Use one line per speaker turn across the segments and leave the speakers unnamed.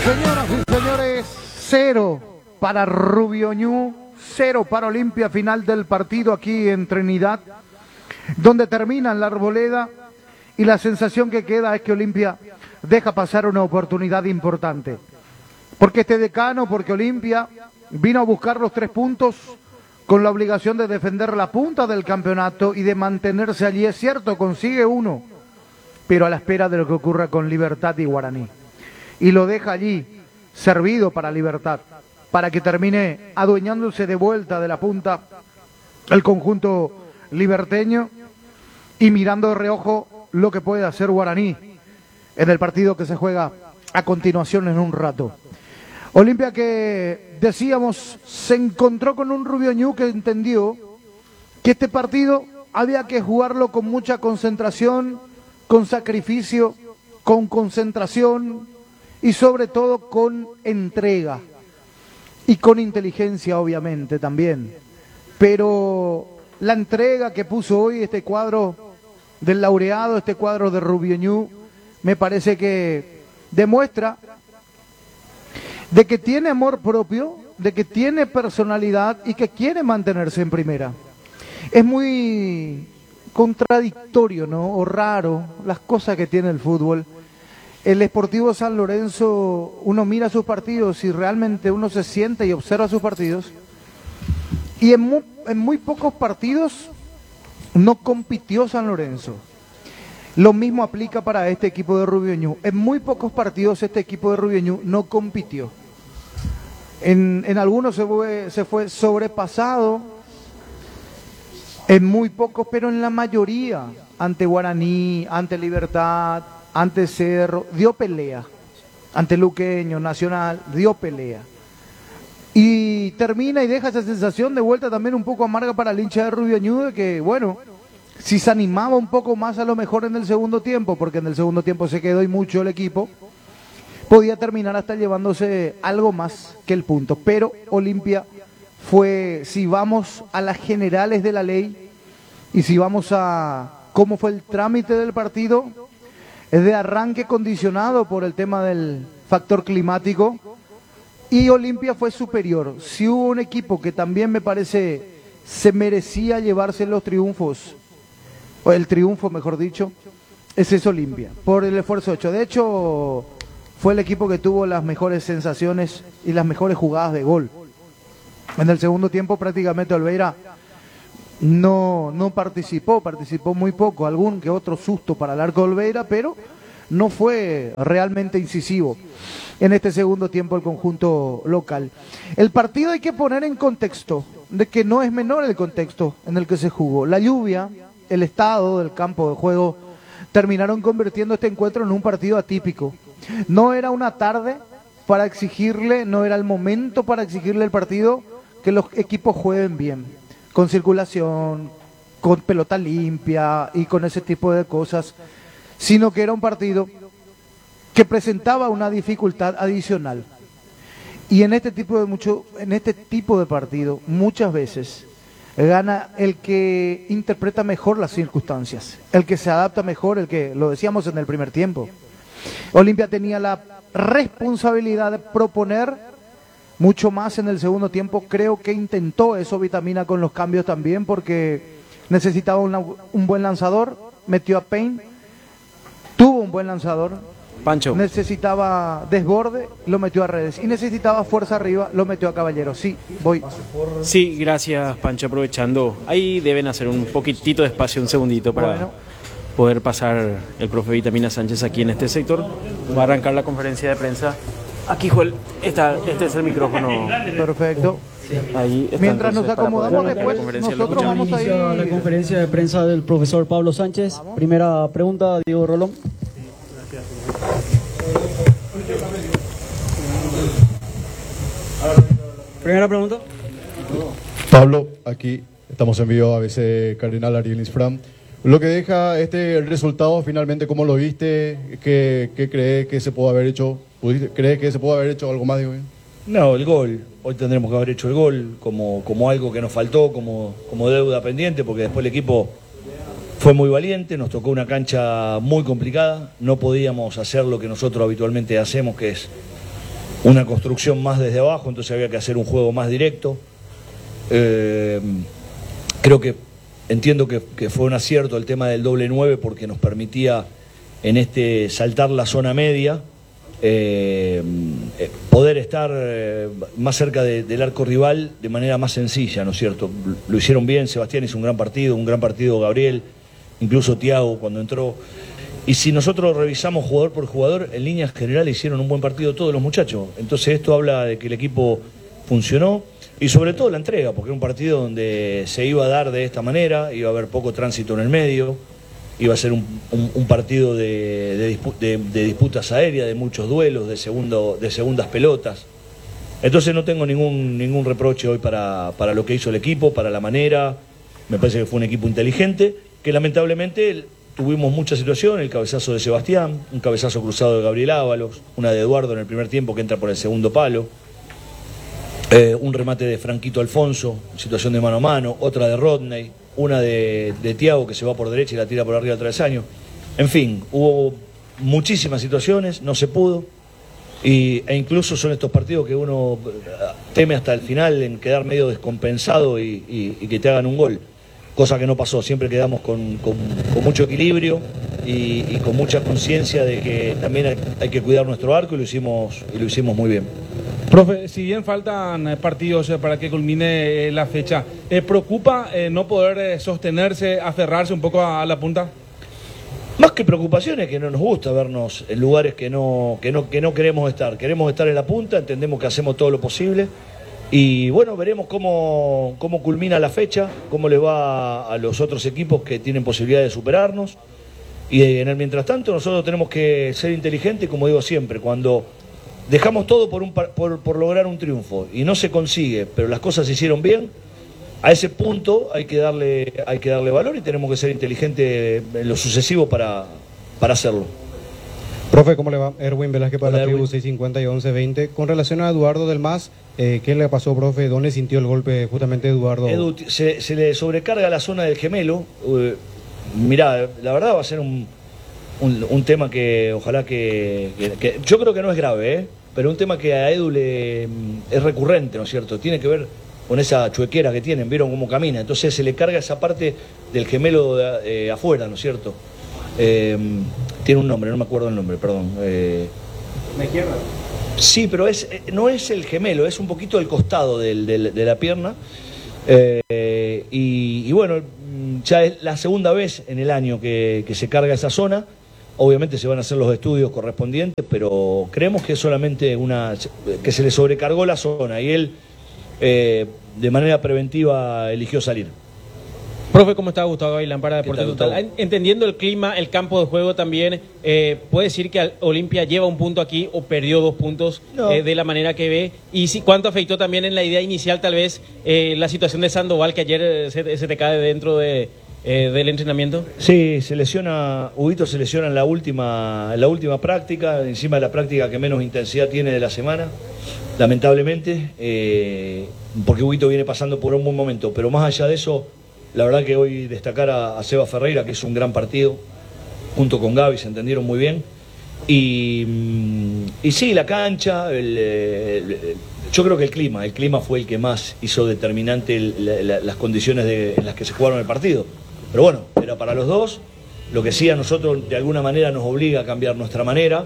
Señoras y señores, 0 para Rubio Ñu, 0 para Olimpia, final del partido aquí en Trinidad, donde termina la Arboleda y la sensación que queda es que Olimpia deja pasar una oportunidad importante. Porque este decano, porque Olimpia vino a buscar los 3 puntos con la obligación de defender la punta del campeonato y de mantenerse allí. Es cierto, consigue 1, pero a la espera de lo que ocurra con Libertad y Guaraní. Y lo deja allí, servido para Libertad, para que termine adueñándose de vuelta de la punta el conjunto liberteño y mirando de reojo lo que puede hacer Guaraní en el partido que se juega a continuación en un rato. Olimpia, que decíamos, se encontró con un Rubio Ñu que entendió que este partido había que jugarlo con mucha concentración, con sacrificio, con concentración y sobre todo con entrega y con inteligencia, obviamente, también. Pero la entrega que puso hoy este cuadro del laureado, este cuadro de Rubio Ñu, me parece que demuestra de que tiene amor propio, de que tiene personalidad y que quiere mantenerse en primera. Es muy contradictorio, ¿no? O raro las cosas que tiene el fútbol. El Sportivo San Lorenzo, uno mira sus partidos y realmente uno se siente y observa sus partidos. Y en muy pocos partidos no compitió San Lorenzo. Lo mismo aplica para este equipo de Rubio Ñu. En muy pocos partidos este equipo de Rubio Ñu no compitió. En algunos se fue sobrepasado, en muy pocos, pero en la mayoría, ante Guaraní, ante Libertad, ante Cerro, dio pelea. Ante Luqueño, Nacional, dio pelea. Y termina y deja esa sensación de vuelta también un poco amarga para el hincha de Rubio Ñu, de que, bueno, si se animaba un poco más a lo mejor en el segundo tiempo, porque en el segundo tiempo se quedó y mucho el equipo, podía terminar hasta llevándose algo más que el punto. Pero Olimpia fue, si vamos a las generales de la ley y si vamos a cómo fue el trámite del partido, es de arranque condicionado por el tema del factor climático y Olimpia fue superior. Si hubo un equipo que también me parece se merecía llevarse los triunfos, o el triunfo mejor dicho, ese es Olimpia, por el esfuerzo hecho. De hecho, fue el equipo que tuvo las mejores sensaciones y las mejores jugadas de gol. En el segundo tiempo prácticamente Olveira no participó muy poco, algún que otro susto para el arco de Olveira, pero no fue realmente incisivo en este segundo tiempo el conjunto local. El partido hay que poner en contexto, de que no es menor el contexto en el que se jugó. La lluvia, el estado del campo de juego, terminaron convirtiendo este encuentro en un partido atípico. No era una tarde para exigirle, no era el momento para exigirle al partido que los equipos jueguen bien, con circulación, con pelota limpia y con ese tipo de cosas, sino que era un partido que presentaba una dificultad adicional. Y en este tipo de partido muchas veces gana el que interpreta mejor las circunstancias, el que se adapta mejor, el que, lo decíamos en el primer tiempo. Olimpia tenía la responsabilidad de proponer mucho más en el segundo tiempo. Creo que intentó eso Vitamina con los cambios también, porque necesitaba un buen lanzador, metió a Payne, tuvo un buen lanzador,
Pancho.
Necesitaba desborde, lo metió a Redes, y necesitaba fuerza arriba, lo metió a Caballero. Sí, voy.
Sí, gracias Pancho, aprovechando. Ahí deben hacer un poquitito de espacio, un segundito para poder pasar el profe Vitamina Sánchez aquí en este sector. Va a arrancar la conferencia de prensa. Aquí, Joel, este es el micrófono.
Perfecto.
Ahí está.
Mientras nos acomodamos después, nosotros vamos a ir
a la conferencia de prensa del profesor Pablo Sánchez. Primera pregunta, Diego Rolón. Primera pregunta.
Pablo, aquí estamos en vivo, ABC Cardenal Ariel Isfram. Lo que deja el resultado finalmente, ¿cómo lo viste? ¿Qué crees que se pudo haber hecho? ¿Crees que se pudo haber hecho algo más? Digo?
No, el gol. Hoy tendremos que haber hecho el gol como algo que nos faltó, como deuda pendiente, porque después el equipo fue muy valiente, nos tocó una cancha muy complicada, no podíamos hacer lo que nosotros habitualmente hacemos, que es una construcción más desde abajo, entonces había que hacer un juego más directo. Entiendo que fue un acierto el tema del doble 9 porque nos permitía en saltar la zona media, poder estar más cerca del arco rival de manera más sencilla, ¿no es cierto? Lo hicieron bien, Sebastián hizo un gran partido Gabriel, incluso Thiago cuando entró. Y si nosotros revisamos jugador por jugador, en líneas generales hicieron un buen partido todos los muchachos. Entonces esto habla de que el equipo funcionó y sobre todo la entrega, porque era un partido donde se iba a dar de esta manera, iba a haber poco tránsito en el medio, iba a ser un partido de disputas aéreas, de muchos duelos, de segundas pelotas. Entonces no tengo ningún reproche hoy para lo que hizo el equipo, para la manera. Me parece que fue un equipo inteligente, que lamentablemente tuvimos muchas situaciones, el cabezazo de Sebastián, un cabezazo cruzado de Gabriel Ábalos, una de Eduardo en el primer tiempo que entra por el segundo palo, un remate de Franquito Alfonso, situación de mano a mano, otra de Rodney, una de Thiago que se va por derecha y la tira por arriba del travesaño. En fin, hubo muchísimas situaciones, no se pudo, e incluso son estos partidos que uno teme hasta el final en quedar medio descompensado y que te hagan un gol. Cosa que no pasó, siempre quedamos con mucho equilibrio y con mucha conciencia de que también hay que cuidar nuestro arco y lo hicimos muy bien.
Profe, si bien faltan partidos para que culmine la fecha, ¿preocupa no poder sostenerse, aferrarse un poco a la punta?
Más que preocupaciones, que no nos gusta vernos en lugares que no queremos estar. Queremos estar en la punta, entendemos que hacemos todo lo posible. Y bueno, veremos cómo culmina la fecha, cómo le va a los otros equipos que tienen posibilidad de superarnos. Y en el mientras tanto nosotros tenemos que ser inteligentes, como digo siempre, cuando dejamos todo por lograr un triunfo y no se consigue, pero las cosas se hicieron bien, a ese punto hay que darle valor y tenemos que ser inteligentes en lo sucesivo para hacerlo.
Profe, ¿cómo le va? Erwin Velázquez para
Hola,
la tribu
Erwin.
650 y 1120. Con relación a Eduardo del Mas, ¿qué le pasó, profe? ¿Dónde sintió el golpe justamente Eduardo?
Edu, se le sobrecarga la zona del gemelo. Mirá, la verdad va a ser un tema que ojalá que yo creo que no es grave, pero un tema que a Edu es recurrente, ¿no es cierto? Tiene que ver con esa chuequera que tienen, vieron cómo camina. Entonces se le carga esa parte del gemelo de afuera, ¿no es cierto? Tiene un nombre, no me acuerdo el nombre, perdón.
¿La izquierda?
Sí, pero no es el gemelo, es un poquito el costado de la pierna. Y bueno, ya es la segunda vez en el año que se carga esa zona. Obviamente se van a hacer los estudios correspondientes, pero creemos que es solamente que se le sobrecargó la zona y él de manera preventiva eligió salir.
Profe, ¿cómo está Gustavo Gavilán para
¿Qué
Deportes
tal,
Total?
Gustavo?
Entendiendo el clima, el campo de juego también, ¿puede decir que Olimpia lleva un punto aquí o perdió 2 puntos
No.
de la manera que ve? Y cuánto afectó también en la idea inicial tal vez la situación de Sandoval que ayer se te cae dentro del entrenamiento?
Sí, Huguito se lesiona en la última práctica, encima de la práctica que menos intensidad tiene de la semana, lamentablemente, porque Huguito viene pasando por un buen momento, pero más allá de eso, la verdad que hoy destacar a Seba Ferreira, que hizo un gran partido, junto con Gaby, se entendieron muy bien, y sí, la cancha, yo creo que el clima fue el que más hizo determinante las condiciones en las que se jugaron el partido. Pero bueno, era para los dos, lo que sí a nosotros de alguna manera nos obliga a cambiar nuestra manera,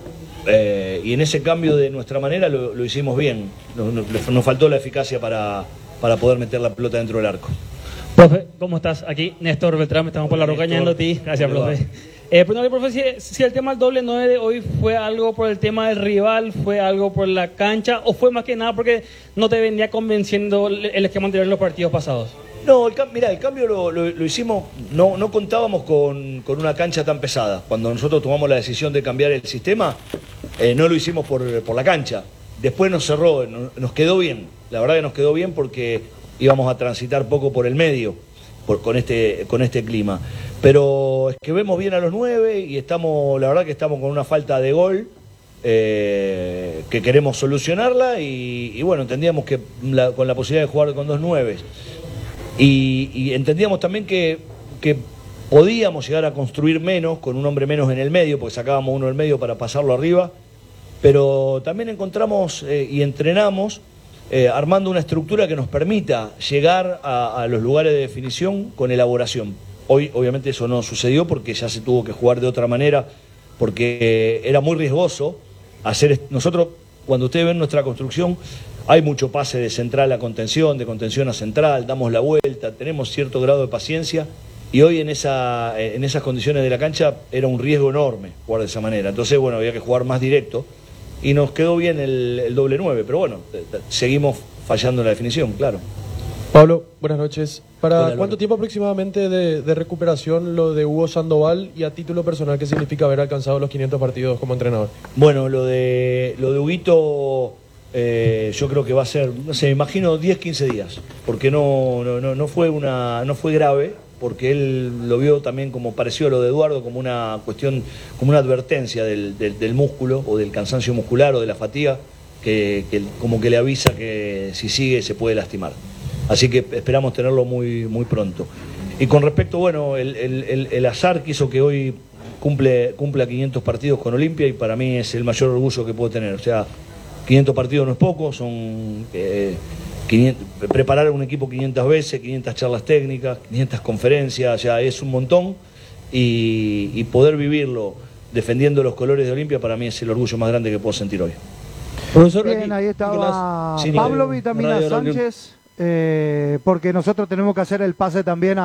y en ese cambio de nuestra manera lo hicimos bien, nos faltó la eficacia para poder meter la pelota dentro del arco.
Profe, ¿cómo estás? Aquí Néstor Beltrán, estamos por la
Néstor,
roca a ti. Gracias,
¿cómo le
profe. Preguntarle, profe, si el tema del doble 9 de hoy fue algo por el tema del rival, fue algo por la cancha, o fue más que nada porque no te venía convenciendo el esquema anterior en los partidos pasados.
No, mirá, el cambio lo hicimos, no contábamos con una cancha tan pesada. Cuando nosotros tomamos la decisión de cambiar el sistema, no lo hicimos por la cancha. Después nos cerró, nos quedó bien. La verdad que nos quedó bien porque íbamos a transitar poco por el medio con este clima. Pero es que vemos bien a los 9 y la verdad que estamos con una falta de gol que queremos solucionarla y bueno, entendíamos que con la posibilidad de jugar con 2 9 y entendíamos también que podíamos llegar a construir menos, con un hombre menos en el medio, porque sacábamos uno del medio para pasarlo arriba, pero también encontramos y entrenamos armando una estructura que nos permita llegar a los lugares de definición con elaboración. Hoy obviamente eso no sucedió porque ya se tuvo que jugar de otra manera, porque era muy riesgoso hacer. Nosotros, cuando ustedes ven nuestra construcción, hay mucho pase de central a contención, de contención a central, damos la vuelta, tenemos cierto grado de paciencia, y hoy en esas condiciones de la cancha era un riesgo enorme jugar de esa manera. Entonces, bueno, había que jugar más directo y nos quedó bien el doble 9, pero bueno, seguimos fallando en la definición, claro.
Pablo, buenas noches. ¿Para
Hola,
cuánto tiempo aproximadamente de recuperación lo de Hugo Sandoval, y a título personal qué significa haber alcanzado los 500 partidos como entrenador?
Bueno, lo de Huguito, yo creo que va a ser, no sé, me imagino 10, 15 días, porque no fue grave, porque él lo vio también como pareció a lo de Eduardo, como una cuestión, como una advertencia del músculo o del cansancio muscular o de la fatiga, que como que le avisa que si sigue se puede lastimar. Así que esperamos tenerlo muy, muy pronto. Y con respecto, bueno, el azar que hizo que hoy cumpla 500 partidos con Olimpia, y para mí es el mayor orgullo que puedo tener. O sea, 500 partidos no es poco, son 500, preparar un equipo 500 veces, 500 charlas técnicas, 500 conferencias, ya es un montón, y poder vivirlo defendiendo los colores de Olimpia para mí es el orgullo más grande que puedo sentir hoy.
Profesor, bien, ahí estaba Pablo Vitamina Sánchez, porque nosotros tenemos que hacer el pase también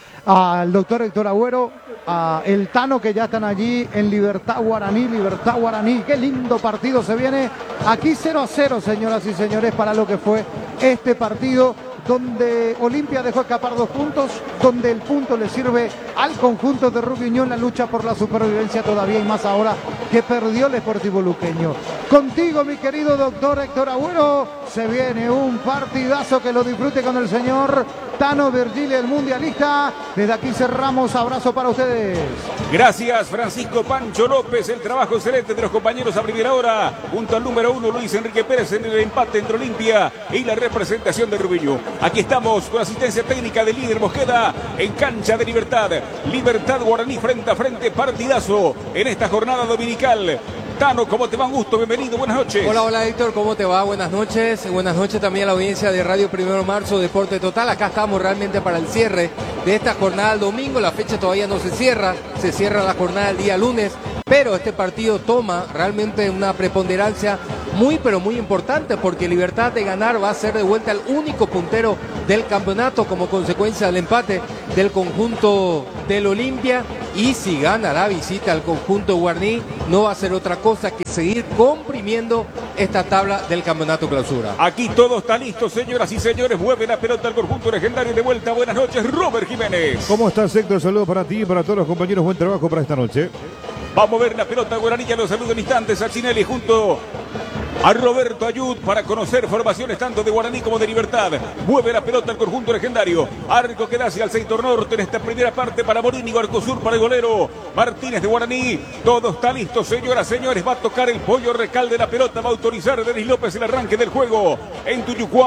al doctor Héctor Agüero, a el Tano, que ya están allí en Libertad Guaraní. Qué lindo partido se viene aquí, 0-0, señoras y señores, para lo que fue este partido, donde Olimpia dejó escapar 2 puntos, donde el punto le sirve al conjunto de Rubio Ñu en la lucha por la supervivencia todavía, y más ahora que perdió el Sportivo Luqueño. Contigo, mi querido doctor Héctor Agüero, se viene un partidazo, que lo disfrute con el señor Tano Virgilio, el mundialista. Desde aquí cerramos, abrazo para ustedes.
Gracias, Francisco Pancho López, el trabajo excelente de los compañeros a primera hora, junto al número 1 Luis Enrique Pérez en el empate entre Olimpia y la representación de Rubio Ñu. Aquí estamos con asistencia técnica del líder Mosqueda en cancha de Libertad. Libertad Guaraní frente a frente, partidazo en esta jornada dominical. Tano, ¿cómo te va? Un gusto, bienvenido, buenas noches.
Hola Héctor, ¿cómo te va? Buenas noches también a la audiencia de Radio 1 de Marzo, Deporte Total. Acá estamos realmente para el cierre de esta jornada el domingo. La fecha todavía no se cierra la jornada el día lunes, pero este partido toma realmente una preponderancia muy pero muy importante, porque Libertad de ganar va a ser de vuelta el único puntero del campeonato como consecuencia del empate del conjunto del Olimpia, y si gana la visita al conjunto guaraní no va a ser otra cosa que seguir comprimiendo esta tabla del campeonato clausura.
Aquí todo está listo, señoras y señores, mueve la pelota al conjunto legendario de vuelta. Buenas noches, Robert Jiménez.
¿Cómo estás, Héctor? Saludos para ti y para todos los compañeros, buen trabajo para esta noche.
Vamos a ver la pelota guaraní, ya lo saludo en instantes a Chinelli junto a Roberto Ayud para conocer formaciones tanto de Guaraní como de Libertad. Mueve la pelota al conjunto legendario. Arco que da hacia el sector norte en esta primera parte para Morín, y arco sur para el golero Martínez de Guaraní. Todo está listo, señoras, señores. Va a tocar el Pollo Recalde, la pelota va a autorizar Denis López el arranque del juego en Tuyucuá.